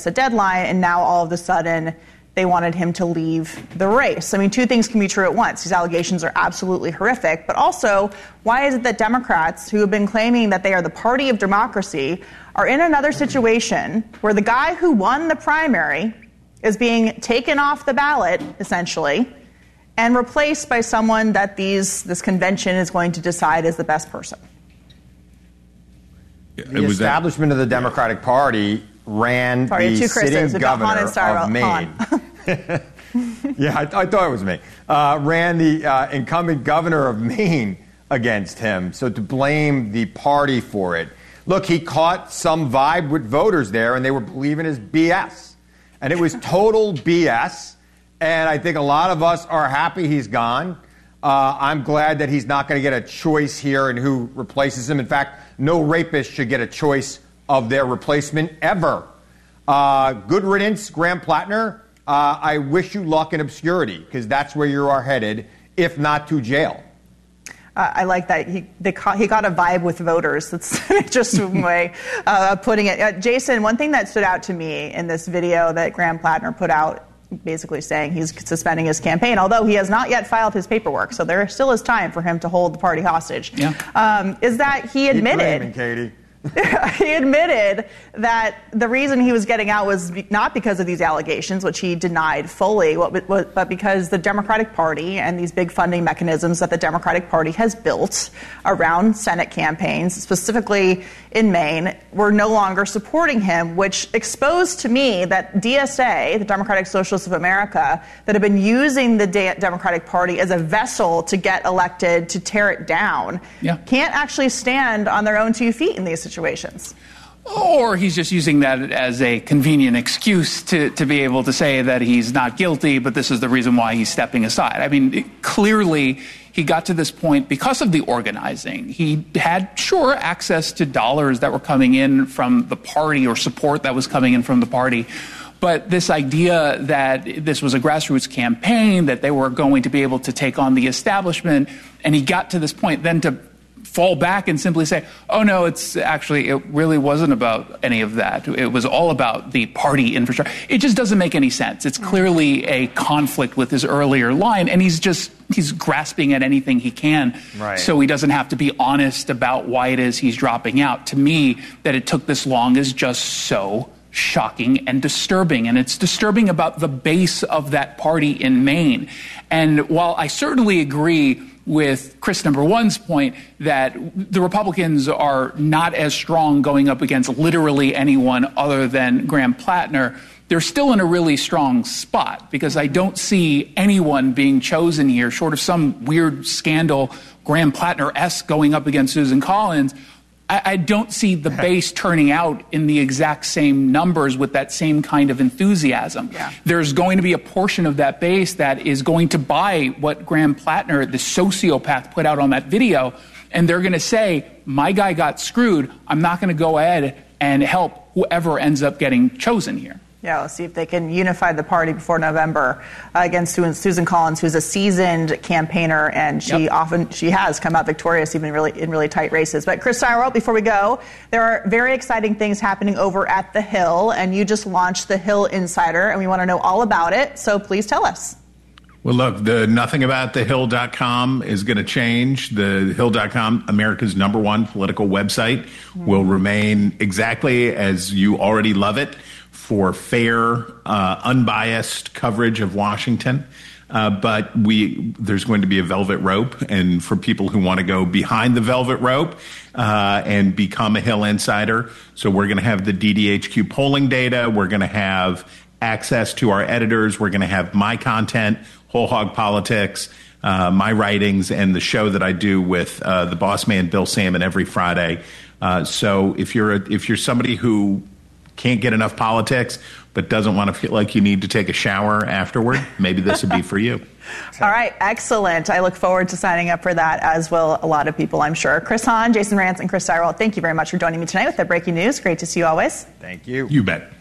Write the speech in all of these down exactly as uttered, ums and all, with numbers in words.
a deadline, and now all of a sudden they wanted him to leave the race. I mean, two things can be true at once. These allegations are absolutely horrific, but also, why is it that Democrats, who have been claiming that they are the party of democracy, are in another situation where the guy who won the primary is being taken off the ballot, essentially, and replaced by someone that these this convention is going to decide is the best person? The establishment of the Democratic Party ran Sorry, the two sitting We've governor got of Maine. yeah, I, I thought it was me. Uh, ran the uh, incumbent governor of Maine against him. So to blame the party for it. Look, he caught some vibe with voters there, and they were believing his B S. And it was total B S. And I think a lot of us are happy he's gone. Uh, I'm glad that he's not going to get a choice here in who replaces him. In fact, no rapist should get a choice of their replacement ever. Uh, good riddance, Graham Plattner. Uh, I wish you luck in obscurity, because that's where you are headed, if not to jail. Uh, I like that. He they ca- he got a vibe with voters. That's just a way uh, of putting it. Uh, Jason, one thing that stood out to me in this video that Graham Plattner put out, basically saying he's suspending his campaign, although he has not yet filed his paperwork, so there still is time for him to hold the party hostage, yeah. um, is that he admitted... Keep blaming, Katie. He admitted that the reason he was getting out was not because of these allegations, which he denied fully, but because the Democratic Party and these big funding mechanisms that the Democratic Party has built around Senate campaigns, specifically in Maine, were no longer supporting him, which exposed to me that D S A, the Democratic Socialists of America, that have been using the Democratic Party as a vessel to get elected, to tear it down, yeah. can't actually stand on their own two feet in these situations. Or he's just using that as a convenient excuse to, to be able to say that he's not guilty, but this is the reason why he's stepping aside. I mean, it, clearly he got to this point because of the organizing. He had, sure, access to dollars that were coming in from the party or support that was coming in from the party. But this idea that this was a grassroots campaign, that they were going to be able to take on the establishment, and he got to this point then to fall back and simply say, oh, no, it's actually, it really wasn't about any of that. It was all about the party infrastructure. It just doesn't make any sense. It's clearly a conflict with his earlier line, and he's just, he's grasping at anything he can right. so he doesn't have to be honest about why it is he's dropping out. To me, that it took this long is just so shocking and disturbing, and it's disturbing about the base of that party in Maine. And while I certainly agree with Chris number one's point that the Republicans are not as strong going up against literally anyone other than Graham Plattner, they're still in a really strong spot, because I don't see anyone being chosen here, short of some weird scandal, Graham Plattner-esque, going up against Susan Collins. I don't see the base turning out in the exact same numbers with that same kind of enthusiasm. Yeah. There's going to be a portion of that base that is going to buy what Graham Plattner, the sociopath, put out on that video, and they're going to say, my guy got screwed. I'm not going to go ahead and help whoever ends up getting chosen here. Yeah, let's see if they can unify the party before November uh, against Susan Collins, who's a seasoned campaigner, and she yep. often she has come out victorious even really in really tight races. But Chris Stirewalt, before we go, there are very exciting things happening over at The Hill, and you just launched The Hill Insider, and we want to know all about it. So please tell us. Well, look, the nothing about the hill dot com is going to change. The hill dot com, America's number one political website, mm. will remain exactly as you already love it, for fair, uh, unbiased coverage of Washington. Uh, but we there's going to be a velvet rope, and for people who want to go behind the velvet rope uh, and become a Hill Insider. So we're going to have the D D H Q polling data. We're going to have access to our editors. We're going to have my content, Whole Hog Politics, uh, my writings, and the show that I do with uh, the boss man, Bill Salmon, every Friday. Uh, so if you're a, if you're somebody who can't get enough politics, but doesn't want to feel like you need to take a shower afterward, maybe this would be for you. All right, excellent. I look forward to signing up for that, as will a lot of people, I'm sure. Chris Hahn, Jason Rantz, and Chris Stirewalt, thank you very much for joining me tonight with the breaking news. Great to see you always. Thank you. You bet.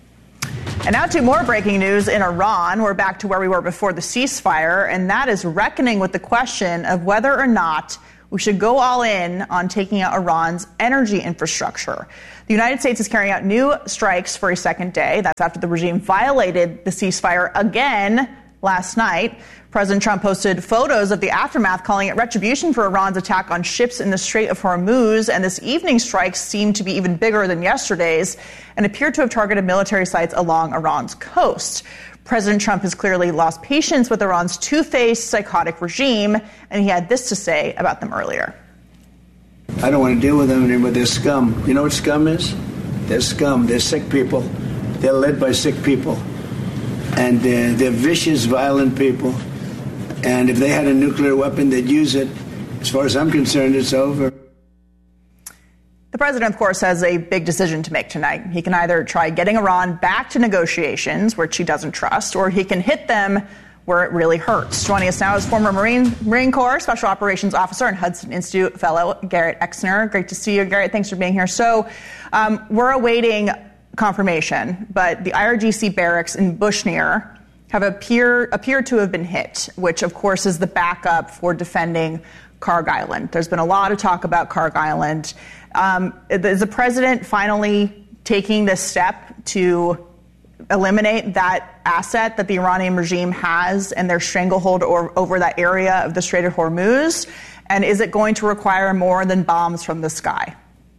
And now to more breaking news in Iran. We're back to where we were before the ceasefire, and that is reckoning with the question of whether or not we should go all in on taking out Iran's energy infrastructure. The United States is carrying out new strikes for a second day. That's after the regime violated the ceasefire again last night. President Trump posted photos of the aftermath, calling it retribution for Iran's attack on ships in the Strait of Hormuz. And this evening's strikes seem to be even bigger than yesterday's and appear to have targeted military sites along Iran's coast. President Trump has clearly lost patience with Iran's two-faced, psychotic regime, and he had this to say about them earlier. I don't want to deal with them anymore. They're scum. You know what scum is? They're scum. They're sick people. They're led by sick people. And they're, they're vicious, violent people. And if they had a nuclear weapon, they'd use it. As far as I'm concerned, it's over. The president, of course, has a big decision to make tonight. He can either try getting Iran back to negotiations, which he doesn't trust, or he can hit them where it really hurts. Joining us now is former Marine Marine Corps Special Operations Officer and Hudson Institute Fellow Garrett Exner. Great to see you, Garrett. Thanks for being here. So um, we're awaiting confirmation, but the I R G C barracks in Bushehr have appear, appeared to have been hit, which, of course, is the backup for defending Kharg Island. There's been a lot of talk about Kharg Island. Um, is the president finally taking this step to eliminate that asset that the Iranian regime has and their stranglehold or, over that area of the Strait of Hormuz? And is it going to require more than bombs from the sky?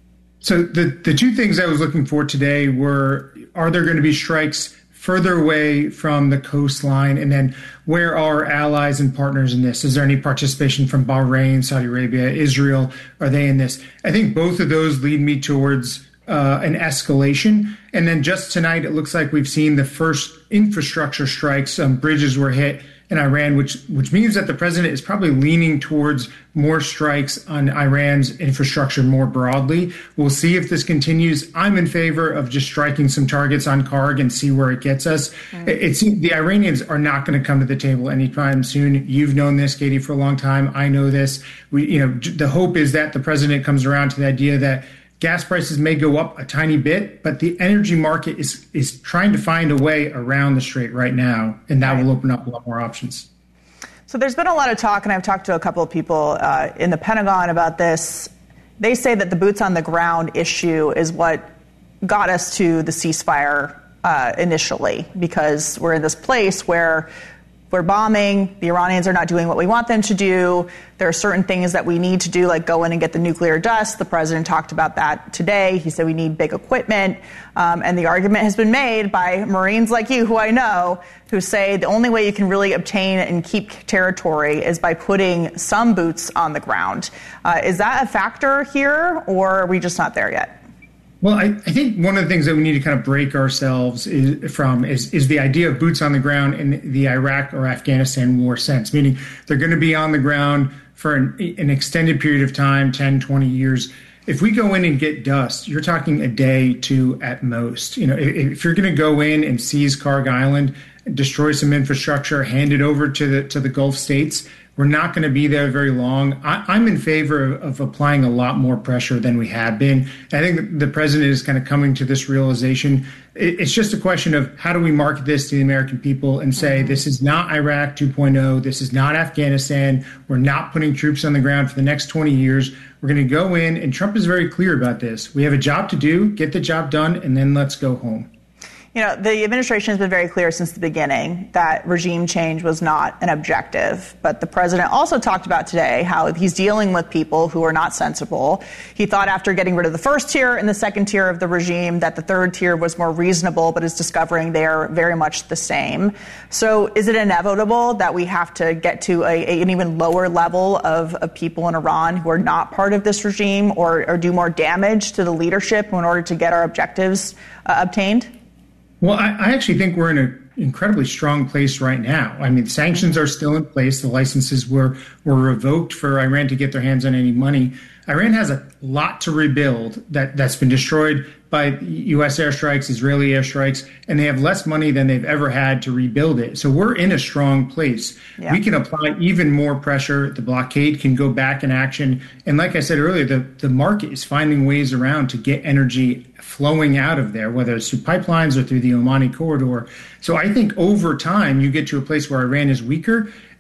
So the, the two things I was looking for today were, are there going to be strikes further away from the coastline? And then where are allies and partners in this? Is there any participation from Bahrain, Saudi Arabia, Israel? Are they in this? I think both of those lead me towards uh, an escalation. And then just tonight, it looks like we've seen the first infrastructure strikes. Um, bridges were hit in Iran, which which means that the president is probably leaning towards more strikes on Iran's infrastructure more broadly. We'll see if this continues. I'm in favor of just striking some targets on Kharg and see where it gets us. Mm. It's the Iranians are not going to come to the table anytime soon. You've known this, Katie, for a long time. I know this. We, you know, the hope is that the president comes around to the idea that gas prices may go up a tiny bit, but the energy market is is trying to find a way around the strait right now, and that right. will open up a lot more options. So there's been a lot of talk, and I've talked to a couple of people uh, in the Pentagon about this. They say that the boots on the ground issue is what got us to the ceasefire uh, initially, because we're in this place where we're bombing, the Iranians are not doing what we want them to do. There are certain things that we need to do, like go in and get the nuclear dust. The president talked about that today. He said we need big equipment. Um, and the argument has been made by Marines like you, who I know, who say the only way you can really obtain and keep territory is by putting some boots on the ground. Uh, is that a factor here, or are we just not there yet? Well, I, I think one of the things that we need to kind of break ourselves is, from is, is the idea of boots on the ground in the Iraq or Afghanistan war sense, meaning they're going to be on the ground for an, an extended period of time, ten, twenty years. If we go in and get dust, you're talking a day, two at most. You know, if, if you're going to go in and seize Kharg Island, destroy some infrastructure, hand it over to the to the Gulf states, we're not going to be there very long. I, I'm in favor of, of applying a lot more pressure than we have been. I think the president is kind of coming to this realization. It, it's just a question of how do we market this to the American people and say, mm-hmm. this is not Iraq two point oh. This is not Afghanistan. We're not putting troops on the ground for the next twenty years. We're going to go in, and Trump is very clear about this. We have a job to do, get the job done, and then let's go home. You know, the administration has been very clear since the beginning that regime change was not an objective. But the president also talked about today how he's dealing with people who are not sensible. He thought after getting rid of the first tier and the second tier of the regime that the third tier was more reasonable, but is discovering they're very much the same. So is it inevitable that we have to get to a, a, an even lower level of, of people in Iran who are not part of this regime, or, or do more damage to the leadership in order to get our objectives uh, obtained? Well, I, I actually think we're in an incredibly strong place right now. I mean, sanctions are still in place. The licenses were, were revoked for Iran to get their hands on any money. Iran has a lot to rebuild that, that's been destroyed by U S airstrikes, Israeli airstrikes, and they have less money than they've ever had to rebuild it. So we're in a strong place. Yeah. We can apply even more pressure. The blockade can go back in action. And like I said earlier, the, the market is finding ways around to get energy flowing out of there, whether it's through pipelines or through the Omani corridor. So I think over time, you get to a place where Iran is weaker,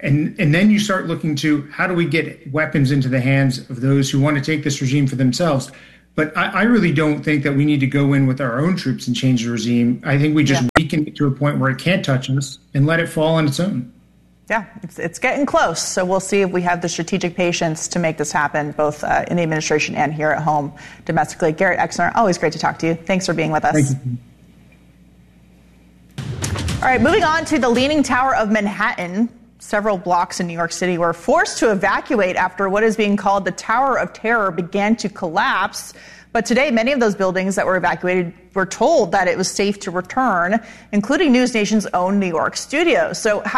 And, and then you start looking to how do we get weapons into the hands of those who want to take this regime for themselves. But I, I really don't think that we need to go in with our own troops and change the regime. I think we just yeah. weaken it to a point where it can't touch us and let it fall on its own. Yeah, it's, it's getting close. So we'll see if we have the strategic patience to make this happen, both uh, in the administration and here at home domestically. Garrett Exner, always great to talk to you. Thanks for being with us. Thank you. All right, moving on to the Leaning Tower of Manhattan. Several blocks in New York City were forced to evacuate after what is being called the Tower of Terror began to collapse. But today, many of those buildings that were evacuated were told that it was safe to return, including News Nation's own New York studio. So how